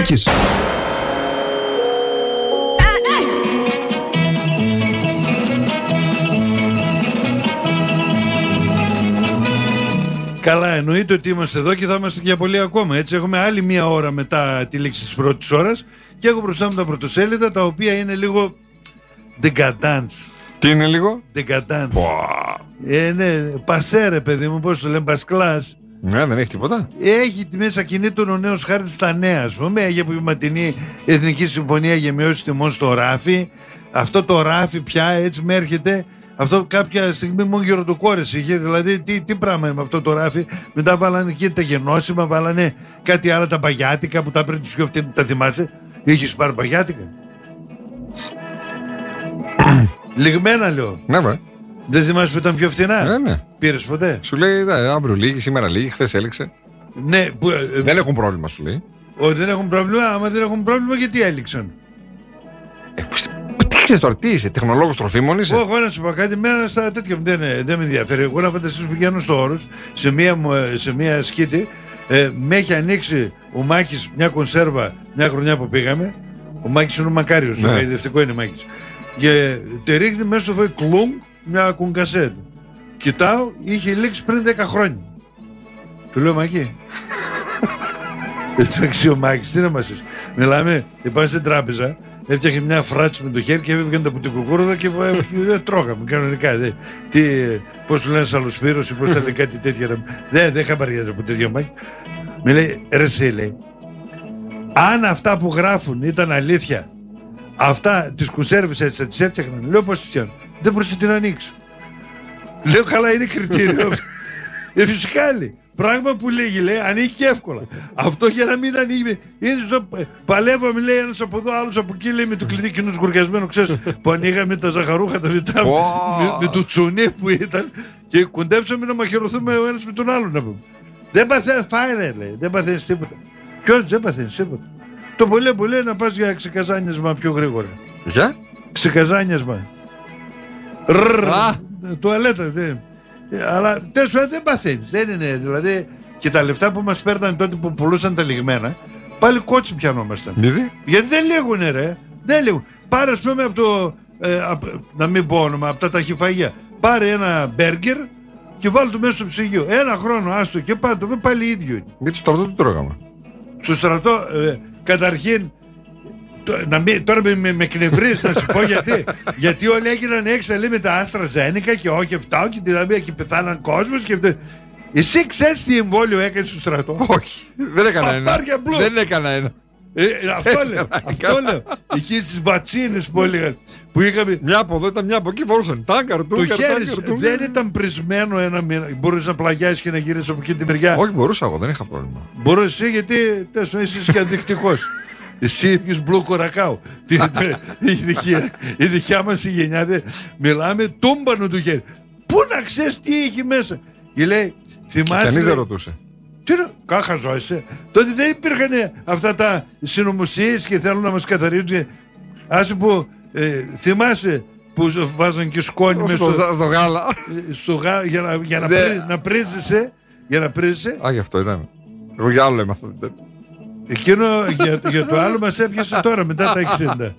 Μάκης. Καλά, εννοείται ότι είμαστε εδώ και θα είμαστε για πολύ ακόμα. Έτσι, έχουμε άλλη μία ώρα μετά τη λήξη της πρώτης ώρας και έχω μπροστά μου τα πρωτοσέλιδα τα οποία είναι λίγο decadence. Τι είναι λίγο? Decadence. Ναι, πασέρε, παιδί μου, πώς το λένε, πασκλάς. Ναι, δεν έχει τίποτα. Έχει μέσα κινήτων ο νέος χάρτης στα νέα, ας πούμε. Έχει απογευματινή Εθνική Συμφωνία για μειώσεις τιμών στο ράφι. Αυτό το ράφι πια έτσι με έρχεται. Αυτό κάποια στιγμή μόνο γεροντοκόρες είχε. Δηλαδή, τι πράγμα είναι με αυτό το ράφι. Μετά βάλανε εκεί τα γενώσιμα, βάλανε κάτι άλλο τα παγιάτικα που τα πρέπει πιο φτηνά. Τα θυμάσαι? Είχες πάρει παγιάτικα? Λιγμένα λέω. Ναι, μπρε. Δεν θυμάσαι που ήταν πιο φτηνά? Ναι. Πήρες ποτέ? Σου λέει αύριο λίγη, σήμερα λίγη, χθες έληξε. Ναι, δεν έχουν πρόβλημα, σου λέει. Όχι, δεν έχουν πρόβλημα. Άμα δεν έχουν πρόβλημα, γιατί έληξαν? Τι ξέρεις τώρα, τι είσαι, τεχνολόγος τροφίμων είσαι? Εγώ να σου πω κάτι, μένα στα τέτοια δεν με ενδιαφέρει. Εγώ να φανταστείς που πηγαίνω στο Όρος, σε μία σκήτη, με έχει ανοίξει ο Μάκης μια κονσέρβα μια χρονιά που πήγαμε. Ο Μάκης είναι ο Μακάριος, το γαϊδευτικό είναι Μάκης. Και τη ρίχνει μέσα στο φόη κλουμ μια κουγκασέτ. Κοιτάω, είχε λήξει πριν 10 χρόνια. Του λέω, Μάκη. Έτσι ο Μάκης, τι να μας είσαι. Μιλάμε, πάμε στην τράπεζα, έφτιαχνε μια φράτση με το χέρι και έβγαινε τα πουτικοκούρδα και τρώγαμε κανονικά. Πώς του λένε σαλοσπύρωση, πώς θα λέει κάτι τέτοια. Δεν χαμπαριάζε από τέτοια, Μάκη. Με λέει, ρε εσύ, λέει, αν αυτά που γράφουν ήταν αλήθεια, αυτά τις κονσέρβες έτσι θα τις έφτιαχναν. Λέω, πώς τις φτιάχνουν? Δεν μπορείς να την ανοίξει. Λέω, καλά, είναι κριτήριο. Φυσικά, λέει. Πράγμα που λέγει, λέει, ανοίγει και εύκολα. Αυτό για να μην ανοίγει. Παλεύαμε, λέει, ένας από εδώ, άλλος από εκεί, λέει, με το κλειδί κοινούς γουργιασμένο, ξέρεις, που ανοίγαμε τα ζαχαρούχα τα βιτά, με το τσουνί που ήταν και κοντέψαμε να μαχαιρωθούμε ο ένας με τον άλλον, να πούμε. Δεν παθαίνει, φάινε, λέει, δεν παθαίνεις τίποτα. Ποιος δεν παθαίνεις τίποτα? Το πολύ πολύ να πας για ξεκαζάνιασμα πιο γρήγορα. Για? Ξεκαζάνιασμα. Τουαλέτα, αλλά τέλος πάντων δεν παθαίνεις. Δεν είναι, δηλαδή, και τα λεφτά που μας παίρναν τότε που πουλούσαν τα λιγμένα, πάλι κότσι πιανόμασταν. Γιατί δεν λέγουνε, ρε. Δεν λέγουν. Πάρε, ας πούμε, από το. Να μην πω όνομα, από τα ταχυφαγεία. Πάρε ένα μπέργκερ και βάλει το μέσα στο ψυγείο. Ένα χρόνο, άστο και πάντο, πάλι ίδιο. Γιατί στο στρατό τι τρώγαμε? Στο στρατό, καταρχήν. Τώρα με κνευρίζεις να σου πω γιατί. Γιατί όλοι έγιναν έξω, λέει, με τα Άστρα Ζένικα και όχι αυτά και τη δαμία και πεθάναν κόσμος και αυτό. Εσύ ξέρεις τι εμβόλιο έκανες στο στρατό? Όχι, δεν έκανα ένα. Δεν έκανα ένα. Αυτό λέω. Εκεί στις βατσίνες που έλεγαν. Που είχαμε. Μια από εδώ ήταν, μια από εκεί, φορούσαν τάγκαρ του. Το χέρι δεν ήταν πρισμένο ένα μήνα. Μπορείς να πλαγιάσεις και να γυρίσεις από εκεί τη μεριά? Όχι, μπορούσα εγώ, δεν είχα πρόβλημα. Μπορείς εσύ, γιατί είσαι και αδεικτικός. Εσύ είπες μπλου κορακάου. Η δικιά μας η γενιά, μιλάμε τούμπανο του χέρι. Πού να ξέρεις τι έχει μέσα? Και λέει, θυμάσαι. Κανείς δεν ρωτούσε. Τι να, κάχα ζώησε. Τότε δεν υπήρχαν αυτά τα συνωμοσίες και θέλουν να μας καθαρίζουν. Άσε που θυμάσαι που βάζαν και σκόνη μέσα στο γάλα. Για να πρίζεσαι. Α, γι' αυτό ήταν. Εγώ για άλλο έμαθα. Εκείνο για το άλλο μας έπιασε τώρα μετά τα 60.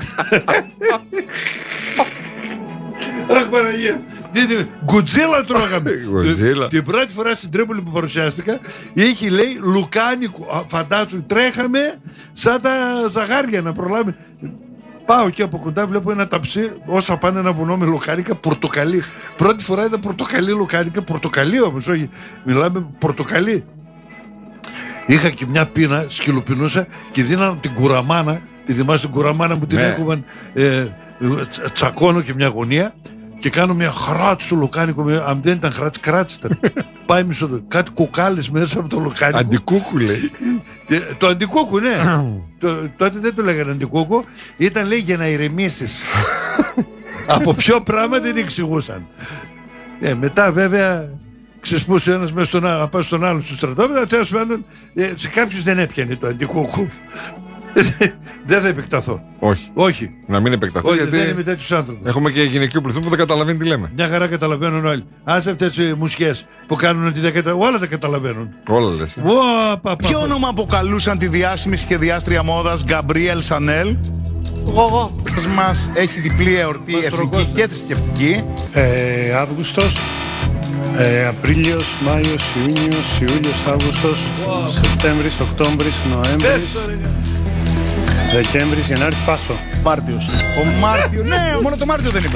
Αχ, Παναγία. Γκουτζίλα τρώγαμε. Την πρώτη φορά στην Τρίπολη που παρουσιάστηκα είχε, λέει, λουκάνικο. Φαντάσου, τρέχαμε σαν τα ζαγάρια να προλάβουμε. Πάω και από κοντά βλέπω ένα ταψί, όσα πάνε ένα βουνό με λουκάνικα, πορτοκαλί. Πρώτη φορά είδα πορτοκαλί λουκάνικα, πορτοκαλί όμως, όχι, μιλάμε πορτοκαλί. Είχα και μια πίνα, σκυλοπινούσα και δίνανε την κουραμάνα. Τη θυμάσαι την κουραμάνα που την έκοβαν, τσακώνω και μια γωνία και κάνω μια χράτς του λουκάνικο. Αν δεν ήταν χράτς, κράτς ήταν. Πάει μισό, κάτι κουκάλες μέσα από το λουκάνικο. Αντικούκου, λέει. Το αντικούκου, ναι. Τότε δεν το λέγανε αντικούκου. Ήταν, λέει, για να ηρεμήσεις. Από ποιο πράγμα δεν εξηγούσαν. Μετά βέβαια ξεσπούσε ένας μέσα στον άλλο στο στρατόπεδο. Τέλος πάντων, σε κάποιους δεν έπιανε το αντικούκου. Δεν θα επεκταθώ. Όχι. Να μην επεκταθώ. Όχι, γιατί δεν είμαι τέτοιος άνθρωπος. έχουμε και γυναικείο πληθυσμό που δεν καταλαβαίνει τι λέμε. Μια χαρά καταλαβαίνουν όλοι. Άσε αυτές οι μουσιές που κάνουν ότι όλα τα καταλαβαίνουν. Όλα λες. Ποιο όνομα αποκαλούσαν τη διάσημη σχεδιάστρια μόδας Γκαμπρίελ Σανέλ? Εγώ. Μας έχει διπλή εορτή εθνική και θρησκευτική. Αύγουστος, Απρίλιος, Μάιος, Ιούλιος, Αύγουστος, Σεπτέμβρης, Οκτώβρης, Νοέμβρης, Δεκέμβρης, Γενάρης, Πάσο. Μάρτιος. Ο Μάρτιο, ναι, μόνο το Μάρτιο δεν είπες.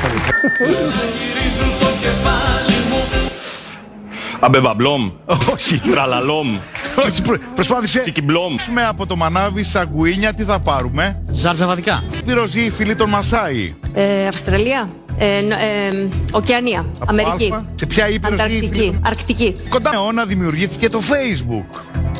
Αμπεβαμπλόμ. Όχι. Τραλαλόμ. Όχι, προσπάθησε. Τσικιμπλόμ. Με από το μανάβι σαγκουίνια τι θα πάρουμε? Ζαρζαβατικά. Πυροζή φιλί των Μασάι. Αυστραλία. Ωκεανία. Αμερική. Σε ποια ήπειρο? Ανταρκτική. Αρκτική. Κοντά αιώνα δημιουργήθηκε το Facebook.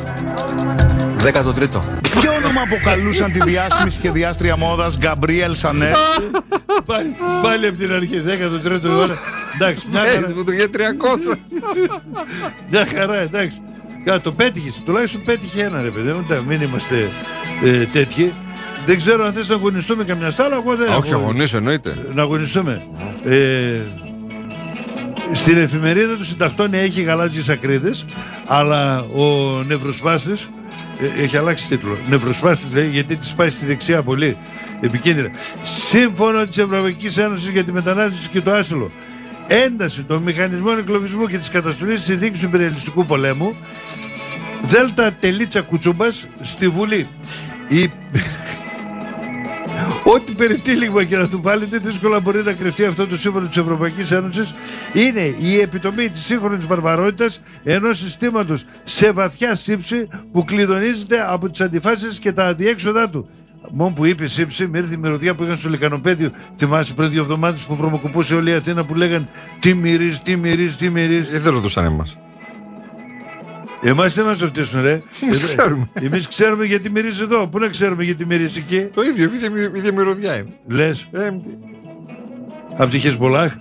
13ο. Ποιο όνομα αποκαλούσαν τη διάσημη σχεδιάστρια μόδας Γκαμπρίελ Σανέλ? Πάλι από την αρχή, 13ο αιώνα. Εντάξει, μια χαρά. Μου το 300. Μια χαρά, εντάξει. Το πέτυχες, τουλάχιστον πέτυχε ένα ρε παιδί. Μην είμαστε τέτοιοι. Δεν ξέρω αν θες να αγωνιστούμε καμιά στάλα. Εγώ δεν. Όχι, αγωνίσω εννοείται. Να αγωνιστούμε. Στην εφημερίδα του συντακτών έχει γαλάζιες ακρίδες, αλλά ο νευροσπάστης έχει αλλάξει τίτλο. Νευροσπάστης λέει, γιατί της πάει στη δεξιά πολύ επικίνδυνα. Σύμφωνο της Ευρωπαϊκής Ένωσης για τη μετανάστευση και το άσυλο, ένταση των μηχανισμών εγκλωβισμού και της καταστολής της συνθήκης του υπεριαλιστικού πολέμου, Δέλτα τελίτσα κουτσούμπας στη Βουλή. Ό,τι περιτύλιγμα και να του βάλετε, δύσκολα μπορεί να κρυφτεί αυτό το σύμφωνο της Ευρωπαϊκής Ένωσης. Είναι η επιτομή της σύγχρονης βαρβαρότητας ενός συστήματος σε βαθιά σύψη που κλειδονίζεται από τις αντιφάσεις και τα αδιέξοδά του. Μόνο που είπε σύψη, με ήρθε η μυρωδιά που είχαν στο Λικανοπέδιο. Θυμάσαι πριν 2 εβδομάδες που βρωμοκοπούσε όλη η Αθήνα που λέγαν τι μυρίζει, τι μυρίζει, τι μυρίζει. Δεν ρωτούσαν εμάς. Εμάς δεν μας ρωτήσουν, ρε. Ξέρουμε. Εμείς ξέρουμε γιατί μυρίζει εδώ. Πού να ξέρουμε γιατί μυρίζει εκεί? Το ίδιο, η ίδια μυρωδιά είναι. Λες. Απ' τη Χεσμολάχ.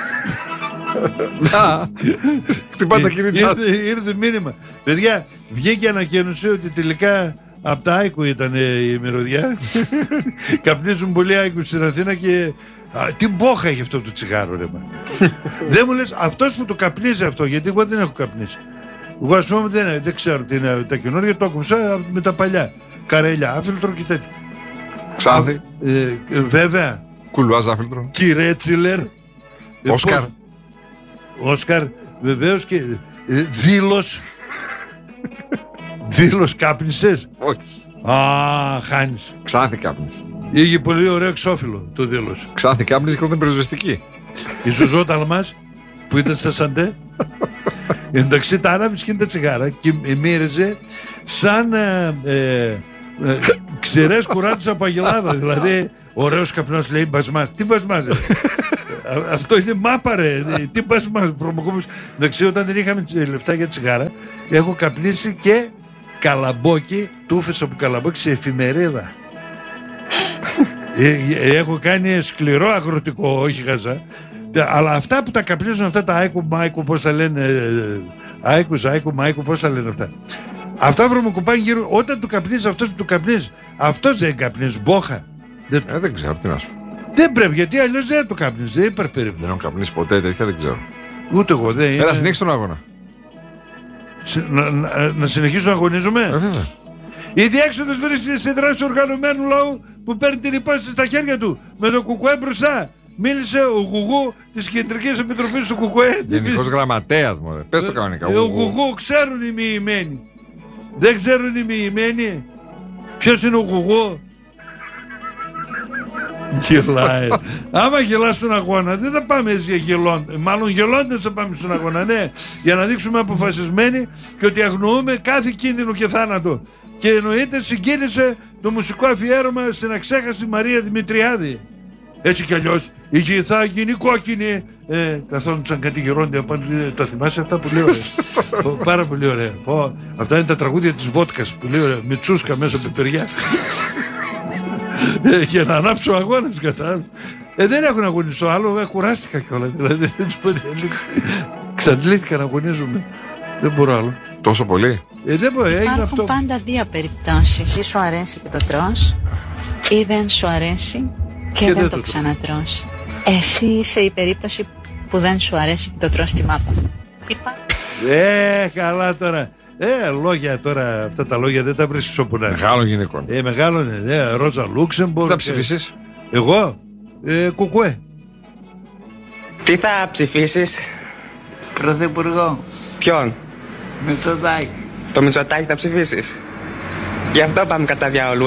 Χτυπά τα κινητά. Ήρθε μήνυμα. Παιδιά, βγήκε ανακοίνωση ότι τελικά απ' τα Άικου ήταν η μυρωδιά. Καπνίζουν πολλοί Άικου στην Αθήνα και... τι μπόχα έχει αυτό το τσιγάρο, ρε. Δεν μου λες αυτός που το καπνίζει αυτό, γιατί εγώ δεν έχω καπνίσει. Εγώ ας πούμε δεν ξέρω τι είναι τα καινούργια, το άκουσα με τα παλιά. Καρέλια, άφιλτρο και τέτοιο. Ξάδι. Βέβαια. Κουλουάζ άφιλτρο. Κυρέτσιλερ. Όσκαρ. Όσκαρ, βεβαίως και Δήλος. Δήλος κάπνισες? Όχι. Χάνεις. Ξάθη κάπνισε. Είχε πολύ ωραίο εξώφυλλο το Δήλος. Ξάθη κάπνισε και όταν πυροσβεστική. Η Ζουζόταν μας που ήταν στα Σαντέ. Εντάξει, τα άναβης και τα τσιγάρα και μύριζε σαν ξερές κουράτες από αγελάδα. Δηλαδή, ωραίος καπνός, λέει μπασμάς. Τι μπασμάς? Αυτό είναι μάπα, ρε. Τι μπασμάς? Εντάξει, όταν δεν είχαμε λεφτά για τσιγάρα, έχω καπνίσει και καλαμπόκι, τούφες από καλαμπόκι σε εφημερίδα. Έχω κάνει σκληρό αγροτικό, όχι γαζά. Αλλά αυτά που τα καπνίζουν, αυτά τα άικου, μάικου, πώς τα λένε, άικου, μάικου, πώς τα λένε αυτά. Αυτά βρωμοκοπάνε γύρω, όταν του καπνίζει αυτός που του καπνίζει, αυτός δεν καπνίζει, μπόχα. Δεν ξέρω, τι να σου πω. Δεν πρέπει, γιατί αλλιώς δεν το καπνίζει, δεν υπάρχει περίπτωση. Δεν έχω καπνίσει ποτέ τέτοια, δεν ξέρω. Ούτε εγώ, δεν είναι. Έλα, συνέχισε τον αγώνα. Να συνεχίσουμε να αγωνίζουμε. Βέβαια. Η διέξοδος βρίσκεται στη δράση του οργανωμένου λαού που παίρνει την υπόθεση στα χέρια του με το κουκουέ μπροστά. Μίλησε ο Γουγού της Κεντρικής Επιτροπής του Κουκουέ. Γενικός γραμματέας, μωρέ. Πες το κανονικά. Ο Γουγού ξέρουν οι μοιημένοι. Δεν ξέρουν οι μοιημένοι. Ποιος είναι ο Γουγού? Γελάει. Άμα γελάς στον αγώνα δεν θα πάμε έτσι γελώντας. Μάλλον γελώντας θα πάμε στον αγώνα, ναι. Για να δείξουμε αποφασισμένοι και ότι αγνοούμε κάθε κίνδυνο και θάνατο. Και εννοείται συγκίνησε το μουσικό αφιέρωμα στην αξέχαστη Μαρία Δημητριάδη. Έτσι κι αλλιώς η γη θα γίνει κόκκινη. Καθόντουσαν κάτι γερόντια πάνω. Τα θυμάσαι αυτά? Πολύ ωραία. Πάρα πολύ ωραία. Αυτά είναι τα τραγούδια της βότκας. Πολύ ωραία. Με τσούσκα μέσα από παιδιά. Για να ανάψω αγώνες, κατάλαβα. Δεν έχουν αγωνιστό άλλο. Κουράστηκα κιόλας. Δηλαδή, εξαντλήθηκα να αγωνίζουμε. Δεν μπορώ άλλο. Τόσο πολύ. Δεν μπορώ, έγινε Υπάρχουν αυτό. πάντα δύο περιπτώσεις. Ή σου αρέσει και το τρως, ή δεν σου αρέσει και δεν το ξανατρως. Εσύ είσαι η περίπτωση που δεν σου αρέσει και το τρως στη μάπα. Καλά τώρα. Λόγια τώρα, αυτά τα λόγια δεν τα βρίσκεις όπου να είναι. Μεγάλων γυναικών. Μεγάλο είναι. Ρότζα Λούξεμπορ. Τι θα ψηφίσεις? Εγώ, Κουκουέ. Τι θα ψηφίσεις? Πρωθυπουργό. Ποιον? Μητσοτάκη. Το Μητσοτάκη θα ψηφίσεις? Γι' αυτό πάμε κατά διάολου,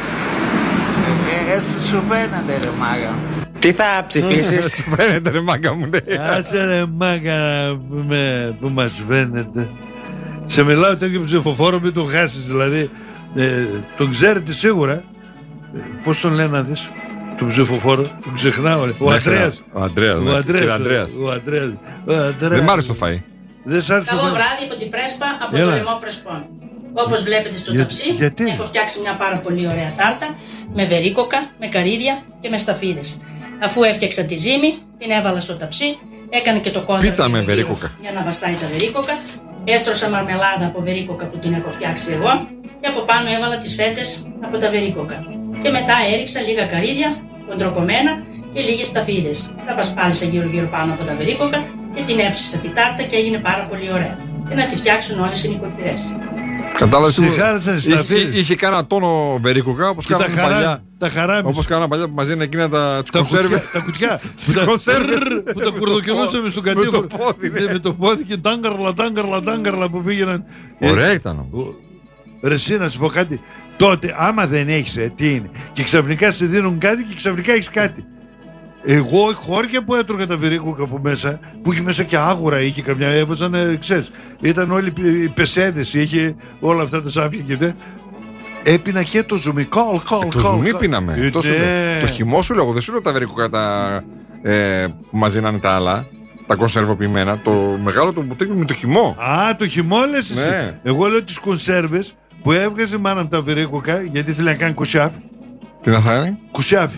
Σου φαίνεται ρε μάγα. Τι θα ψηφίσεις? Σου φαίνεται ρε μάγκα μου, ναι. Άτσε ρε μάγκα που μας φαίνεται. Σε μιλάω τέτοιο ψηφοφόρο, μην τον χάσεις δηλαδή. Τον ξέρετε σίγουρα. Πώς τον λένε να δεις τον ψηφοφόρο? Τον ξεχνάω. Ο Αντρέας. Ο Αντρέας. Δεν μ' άρεσε το φαΐ. Δεν σ' άρεσε το Καλό φαΐ? βράδυ από την Πρέσπα, από το λαιμό Πρεσπών. Όπως βλέπετε στο ταψί, έχω φτιάξει μια πάρα πολύ ωραία τάρτα με βερίκοκα, με καρύδια και με σταφίδες. Αφού έφτιαξα τη ζύμη, την έβαλα στο ταψί, έκανε και το κόντρα για να βαστάει τα βερίκοκα. Έστρωσα μαρμελάδα από βερίκοκα που την έχω φτιάξει εγώ και από πάνω έβαλα τις φέτες από τα βερίκοκα. Και μετά έριξα λίγα καρύδια, κοντροκομμένα και λίγες σταφίδες. Τα πασπάλισα γύρω-γύρω πάνω από τα βερίκοκα και την έψισα τη τάρτα και έγινε πάρα πολύ ωραία. Και να τη φτιάξουν όλες οι νοικοκυρές. Κατάλαβε. Είχε κάνα τόνο βερίκοκα όπως κάναμε παλιά. Τα χαράμισα. Όπως κάναμε παλιά που μαζί είναι εκείνα τα κονσέρβες. Τα κουτιά. Που τα κουρδοκινούσαμε στον κατήφορο. Με το πόδι και τάγκαρλα που πήγαιναν. Ωραία ήταν. Ρε εσύ να σου πω κάτι. Τότε άμα δεν έχεις τι είναι. Και ξαφνικά σε δίνουν κάτι και ξαφνικά έχεις κάτι. Εγώ χώρια που έτρωγα τα βερίκοκα από μέσα, που είχε μέσα και άγουρα, είχε καμιά, έβαζαν, ξέρεις, ήταν όλοι οι πεσέδες, είχε όλα αυτά τα σάπια και δεν. Έπινα και το ζουμί. Το ζουμί πίναμε. Το χυμό σου λέγω, δεν σου λέω τα βερίκοκα που μαζί να είναι τα άλλα, τα κονσερβοποιημένα. Το μεγάλο το μπουτίκι με το χυμό. Α, το χυμό λες εσύ. Ναι. Εγώ λέω τις κονσέρβες που έβγαζε μάνα από τα βερίκοκα, γιατί ήθελε να κάνει κουσιάφι. Τι να κάνει? Κουσιάφι.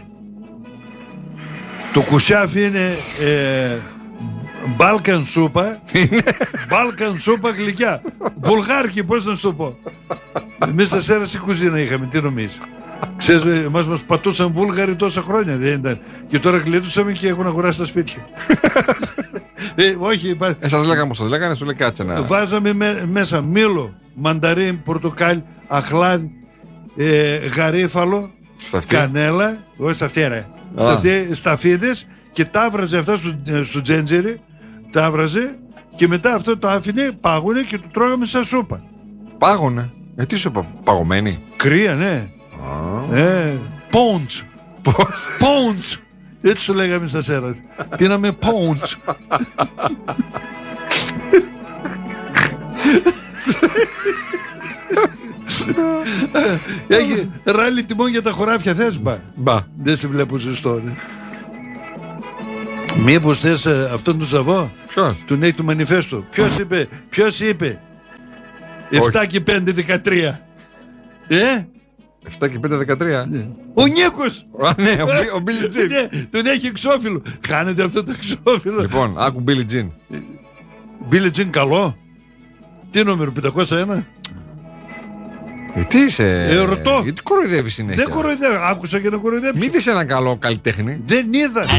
Το κουσιάφι είναι Μπάλκαν σούπα. Μπάλκαν σούπα γλυκιά. Βουλγάρικη, πώς να σου το πω. Εμείς στα Σέρας η κουζίνα είχαμε, τι νομίζεις? Ξέρεις, εμάς μας πατούσαν Βούλγαροι τόσα χρόνια, δεν ήταν? Και τώρα γλίτωσαμε και έχουν αγοράσει τα σπίτια. Όχι, σας λέγανε πως σας λέγανε, σου λέει κάτσε να... Βάζαμε μέσα μήλο, μανταρίν, πορτοκάλι, αχλάδι, γαρίφαλο, κανέλα, όχι σταφτέρα, σταφίδες, και τα άβραζε αυτά στο τζέντζερι, τα άβραζε και μετά αυτό το άφηνε, πάγωνε και το τρώγαμε σαν σούπα. Πάγωνε? Τι σούπα, παγωμένη? Κρύα, ναι. Πόντς. Πόντς. Έτσι το λέγαμε στα Σέρα. Πίναμε πόντς. Έχει ράλι τιμών για τα χωράφια, θες μπα? Δεν σε βλέπω ζεστό, ναι. Μήπως θες αυτόν τον Σαββό? Ποιος? Τον έχει του μανιφέστο. Ποιος είπε 7 και 5 13? 7 και 5 13. Ο Νίκος! Ναι, ο Μπίλι Τζιν. Τον έχει εξώφυλλο. Χάνεται αυτό το εξώφυλλο. Λοιπόν, άκου Μπίλι Τζιν. Μπίλι Τζιν καλό. Τι νούμερο, 501? Τι είσαι? Ρωτώ. Γιατί κοροϊδεύεις συνέχεια? Δεν κοροϊδεύω. Άκουσα και να κοροϊδεύω. Μην δεις έναν καλό καλλιτέχνη. Δεν είδα.